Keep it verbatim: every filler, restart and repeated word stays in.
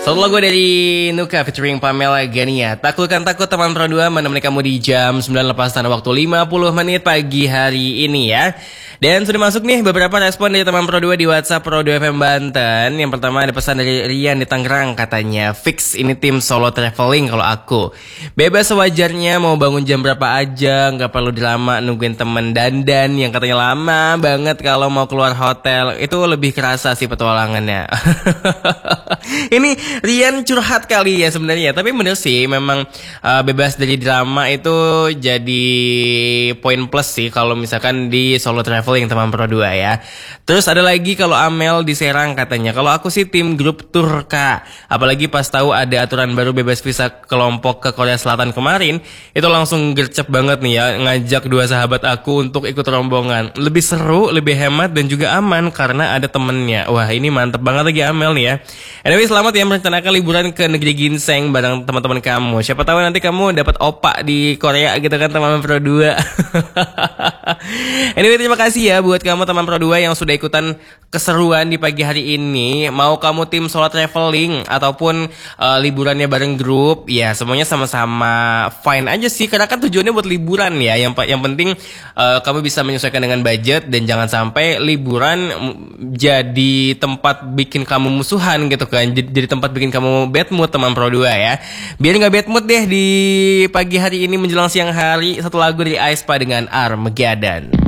Satu lagu dari Nuka featuring Pamela Gania. Taklukkan takut teman Pro dua menemani kamu di jam sembilan lepas tanda waktu lima puluh menit pagi hari ini ya. Dan sudah masuk nih beberapa respon dari teman Pro dua di WhatsApp Pro dua F M Banten. Yang pertama ada pesan dari Rian di Tangerang, katanya fix ini tim solo traveling kalau aku. Bebas sewajarnya, mau bangun jam berapa aja, nggak perlu drama nungguin temen dandan yang katanya lama banget kalau mau keluar hotel. Itu lebih kerasa sih petualangannya. Ini Rian curhat kali ya sebenarnya, tapi bener sih memang uh, bebas dari drama itu jadi poin plus sih kalau misalkan di solo traveling teman Pro dua ya. Terus ada lagi kalau Amel di Serang, katanya kalau aku sih tim grup tour Kak. Apalagi pas tahu ada aturan baru bebas visa kelompok ke Korea Selatan kemarin, itu langsung gercep banget nih ya, ngajak dua sahabat aku untuk ikut rombongan. Lebih seru, lebih hemat dan juga aman karena ada temennya. Wah, ini mantep banget lagi Amel nih ya. Anyway, selamat ya merencanakan liburan ke negeri ginseng bareng teman-teman kamu. Siapa tahu nanti kamu dapat opa di Korea gitu kan teman Pro dua. Anyway, terima kasih ya buat kamu teman Pro dua yang sudah ikutan keseruan di pagi hari ini. Mau kamu tim solo traveling ataupun uh, liburannya bareng grup, ya semuanya sama-sama fine aja sih, karena kan tujuannya buat liburan ya. Yang yang penting uh, kamu bisa menyesuaikan dengan budget dan jangan sampai liburan jadi tempat bikin kamu musuhan gitu kan. Jadi tempat bikin kamu bad mood teman Pro dua ya. Biar nggak bad mood deh di pagi hari ini menjelang siang hari, satu lagu dari aespa dengan Armageddon.